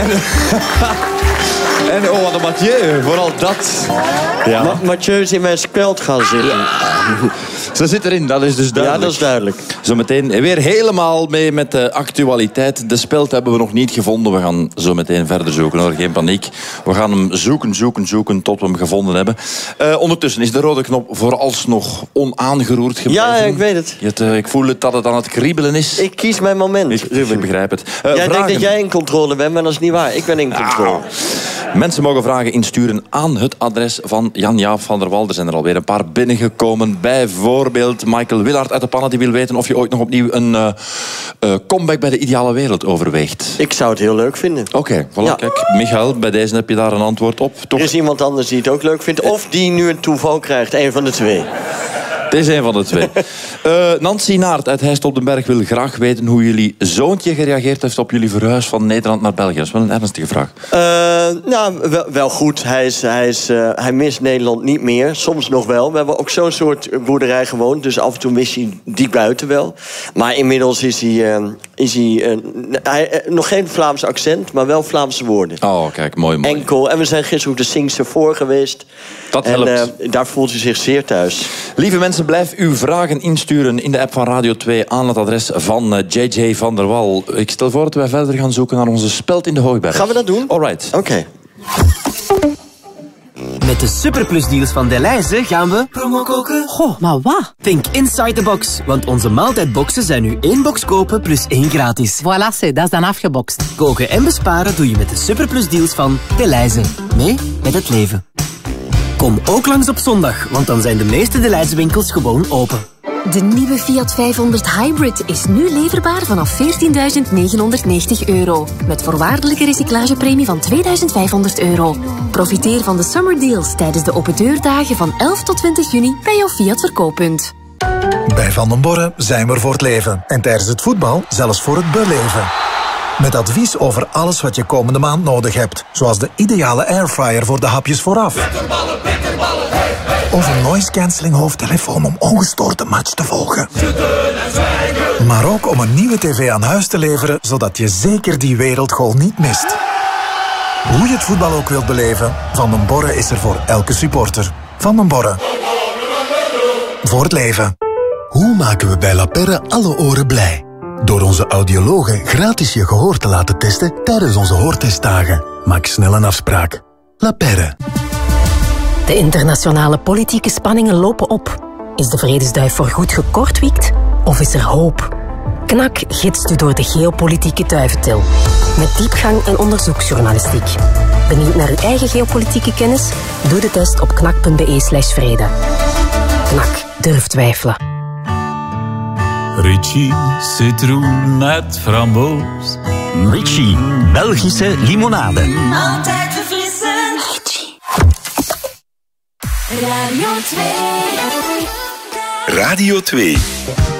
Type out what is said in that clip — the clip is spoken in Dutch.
En oh, de Mathieu, vooral dat. Ja. Mathieu is in mijn speld gaan zitten. Ja. Ze zit erin, dat is dus duidelijk. Ja, dat is duidelijk. Zometeen weer helemaal mee met de actualiteit. De speld hebben we nog niet gevonden. We gaan zo meteen verder zoeken, hoor. Geen paniek. We gaan hem zoeken tot we hem gevonden hebben. Ondertussen is de rode knop vooralsnog onaangeroerd gebleven. Ja, ik weet het. Ik voel dat het aan het kriebelen is. Ik kies mijn moment, Ruben. Ik begrijp het. Jij denkt dat jij in controle bent, maar dat is niet waar. Ik ben in controle. Mensen mogen vragen insturen aan het adres van Jan-Jaap van der Wal. Er zijn er alweer een paar binnengekomen. Bijvoorbeeld Michael Willard uit de Pannen, die wil weten of je ooit nog opnieuw een comeback bij de ideale wereld overweegt. Ik zou het heel leuk vinden. Oké, voilà. Ja. Kijk, Michael, bij deze heb je daar een antwoord op. Toch? Er is iemand anders die het ook leuk vindt. Of die nu een toeval krijgt. Een van de twee. Het is een van de twee. Nancy Naert uit Heist op den Berg wil graag weten hoe jullie zoontje gereageerd heeft op jullie verhuis van Nederland naar België. Dat is wel een ernstige vraag. Wel goed. Hij mist Nederland niet meer. Soms nog wel. We hebben ook zo'n soort boerderij gewoond. Dus af en toe mist hij die buiten wel. Maar inmiddels is hij nog geen Vlaams accent, maar wel Vlaamse woorden. Oh, kijk, mooi. Enkel. En we zijn gisteren ook de Singse voor geweest. Dat helpt. En daar voelt hij zich zeer thuis. Lieve mensen, blijf uw vragen insturen in de app van Radio 2 aan het adres van JJ van der Wal. Ik stel voor dat wij verder gaan zoeken naar onze speld in de Hooiberg. Gaan we dat doen? Alright. Oké. Met de Superplus-deals van Delhaize gaan we promo koken. Goh, maar wat? Think inside the box, want onze maaltijdboxen zijn nu 1 box kopen plus 1 gratis. Voilà, dat is dan afgebokst. Koken en besparen doe je met de Superplus-deals van Delhaize. Mee met het leven. Kom ook langs op zondag, want dan zijn de meeste Delhaize winkels gewoon open. De nieuwe Fiat 500 Hybrid is nu leverbaar vanaf €14.990. Met voorwaardelijke recyclagepremie van €2.500. Profiteer van de summer deals tijdens de open deurdagen van 11 tot 20 juni bij jouw Fiat verkooppunt. Bij Van den Borre zijn we er voor het leven. En tijdens het voetbal zelfs voor het beleven. Met advies over alles wat je komende maand nodig hebt. Zoals de ideale airfryer voor de hapjes vooraf. Of een noise-cancelling hoofdtelefoon om ongestoord de match te volgen. Maar ook om een nieuwe tv aan huis te leveren, zodat je zeker die wereldgoal niet mist. Hoe je het voetbal ook wilt beleven, Van den Borre is er voor elke supporter. Van den Borre. Voor het leven. Hoe maken we bij La Perre alle oren blij? Door onze audiologen gratis je gehoor te laten testen tijdens onze hoortestdagen. Maak snel een afspraak. La Perre. De internationale politieke spanningen lopen op. Is de vredesduif voorgoed gekortwiekt? Of is er hoop? KNAK gidst u door de geopolitieke duiventil. Met diepgang en onderzoeksjournalistiek. Benieuwd naar uw eigen geopolitieke kennis? Doe de test op knak.be/vrede. KNAK, durf twijfelen. Ritchie, citroen met framboos. Ritchie, Belgische limonade. Altijd verfrissend. Ritchie. Radio 2. Radio 2.